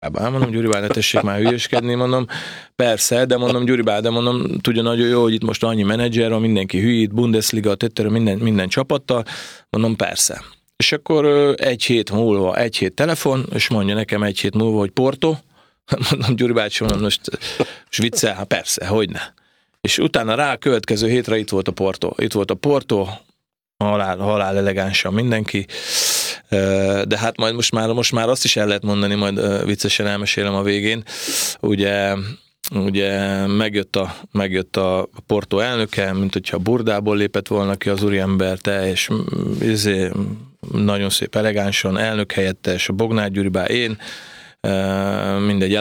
Mondom, Gyuri bár, ne tessék már hülyeskedni, mondom, persze, de mondom, Gyuri bár, de mondom, tudja nagyon jó, hogy itt most annyi menedzser van, mindenki hülyít, Bundesliga, minden csapattal, mondom, persze. És akkor egy hét telefon, és mondja nekem egy hét múlva, hogy Porto, mondom, Gyuri bácsi, mondom, most viccel, hát persze, hogyne. És utána rá a következő hétre itt volt a Porto, halál elegánsan mindenki, de hát majd most már azt is el lehet mondani, majd viccesen elmesélem a végén, ugye megjött a Porto elnöke, mint hogyha burdából lépett volna ki az úriember, és nagyon szép elegánsan, elnök helyettes, a Bognár Gyuri bá, én, mindegy,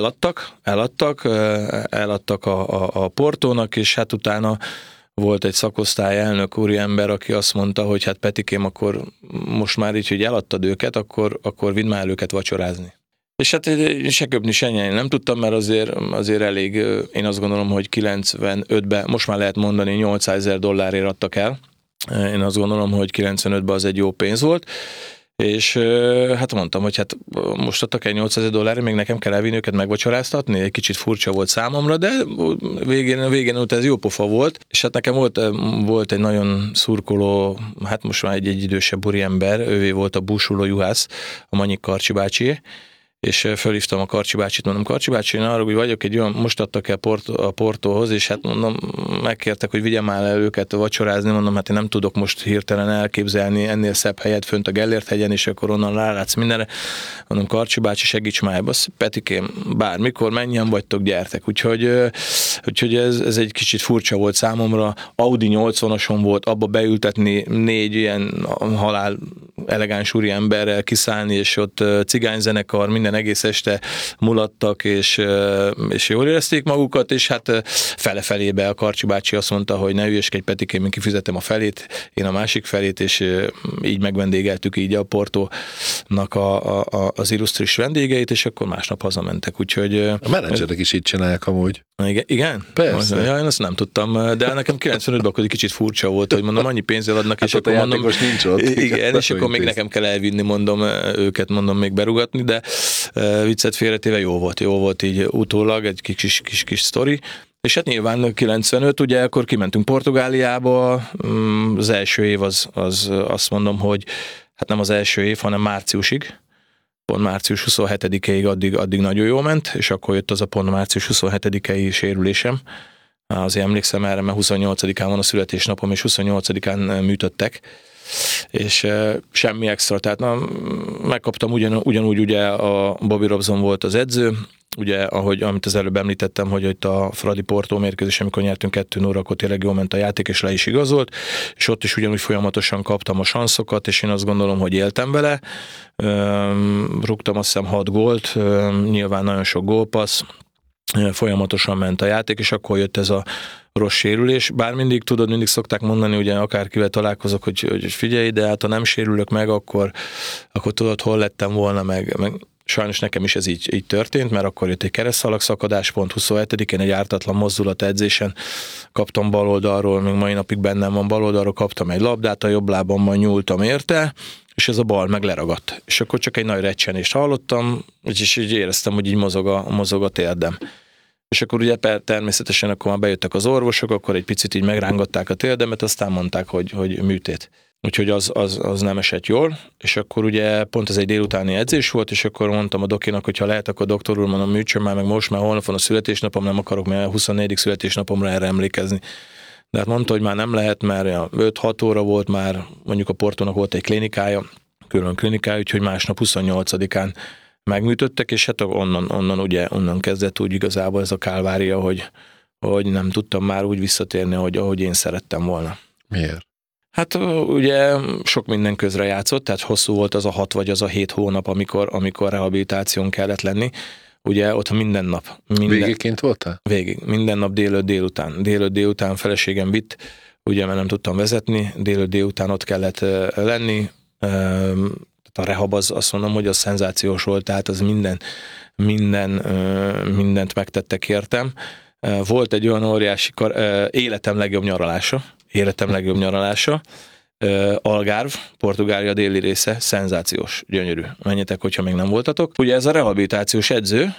eladtak a Portónak, és hát utána volt egy szakosztály elnök úriember, aki azt mondta, hogy hát Petikém, akkor most már így, hogy eladtad őket, akkor vidd már el őket vacsorázni. És hát se köpni, se nyelni nem tudtam, mert azért elég, én azt gondolom, hogy 95-ben, most már lehet mondani, $800,000 adtak el. Én azt gondolom, hogy 95-ben az egy jó pénz volt. És hát mondtam, hogy hát most adtak el $800,000, még nekem kell elvinni őket megvacsoráztatni, egy kicsit furcsa volt számomra, de végén ez jó pofa volt, és hát nekem volt egy nagyon szurkoló, hát most már egy idősebb úriember, ővé volt a búsuló juhász, a Manyik Karcsi bácsi, és fölhívtam a Karcsi bácsit, mondom, Karcsi bácsi, én arra, hogy vagyok egy olyan, most adtak el a Portóhoz, és hát mondom, megkértek, hogy vigyem már el őket vacsorázni, mondom, hát én nem tudok most hirtelen elképzelni ennél szebb helyet fönt a Gellért hegyen, és akkor onnan rálátsz mindenre. Mondom, Karcsi bácsi, segíts már, Petikém, bármikor, menjen vagytok, gyertek. Úgyhogy ez egy kicsit furcsa volt számomra. Audi 80-ason volt, abba beültetni 4 ilyen halál elegáns úriemberrel kiszállni, és ott cigányzenekar, minden egész este mulattak, és jól érezték magukat, és hát fele-felébe a Karcsi bácsi azt mondta, hogy ne hülyeskedj, Petikém, én kifizetem a felét, én a másik felét, és így megvendégeltük így a Portónak az illusztris vendégeit, és akkor másnap hazamentek, úgyhogy... A menedzserek is így csinálják amúgy. Igen? Persze. Ja, én azt nem tudtam, de nekem 95-ben akkor egy kicsit furcsa volt, hogy mondom, annyi pénzzel adnak, és akkor mondom... nincs ott. Igen, és akkor még nekem kell elvinni, mondom, még berugatni, de viccet félretéve jó volt így utólag, egy kis sztori. És hát nyilván 95, ugye akkor kimentünk Portugáliába, az első év az azt mondom, hogy hát nem az első év, hanem márciusig, pont március 27-ig addig nagyon jól ment, és akkor jött az a pont március 27-i sérülésem. Azért emlékszem erre, mert 28-án van a születésnapom, és 28-án műtöttek, és semmi extra, tehát megkaptam ugyanúgy ugye a Bobby Robson volt az edző, ugye, amit az előbb említettem, hogy itt a Fradi Porto mérkőzés, amikor nyertünk 2-0, akkor tényleg jól ment a játék, és le is igazolt, és ott is ugyanúgy folyamatosan kaptam a sanszokat, és én azt gondolom, hogy éltem vele. Rúgtam azt hiszem 6 gólt, nyilván nagyon sok gólpassz, folyamatosan ment a játék, és akkor jött ez a rossz sérülés. Bár mindig szokták mondani, ugye akárkivel találkozok, hogy figyelj, de hát ha nem sérülök meg, akkor tudod, hol lettem volna, meg sajnos nekem is ez így történt, mert akkor jött egy keresztszalagszakadás, pont 27-én egy ártatlan mozdulat edzésen kaptam bal oldalról, még mai napig bennem van bal oldalról, kaptam egy labdát, a jobb lábammal nyúltam érte, és ez a bal meg leragadt. És akkor csak egy nagy recsenést hallottam, és így éreztem, hogy így mozog a térdem. És akkor ugye természetesen akkor már bejöttek az orvosok, akkor egy picit így megrángatták a térdemet, aztán mondták, hogy műtét. Úgyhogy az nem esett jól, és akkor ugye pont ez egy délutáni edzés volt, és akkor mondtam a dokinak, hogy ha lehet, akkor doktor úr, mondom, műtsön már, meg most már holnap van a születésnapom, nem akarok már 24. születésnapomra erre emlékezni. De hát mondta, hogy már nem lehet, mert 5-6 óra volt már, mondjuk a Portónak volt egy klinikája, külön klinikája, úgyhogy másnap 28-án megműtöttek, és hát onnan kezdett úgy igazából ez a kálvária, hogy nem tudtam már úgy visszatérni, ahogy én szerettem volna. Miért? Hát ugye sok minden közre játszott, tehát hosszú volt az a 6 vagy az a 7 hónap, amikor rehabilitáción kellett lenni. Ugye ott minden nap. Végigként voltál? Végig. Minden nap délután feleségem vitt, ugye mert nem tudtam vezetni, délután ott kellett lenni. A rehab azt mondom, hogy az szenzációs volt, tehát az mindent megtettek értem. Volt egy olyan óriási életem legjobb nyaralása, Algarve, Portugália déli része, szenzációs, gyönyörű. Menjetek, hogyha még nem voltatok. Ugye ez a rehabilitációs edző,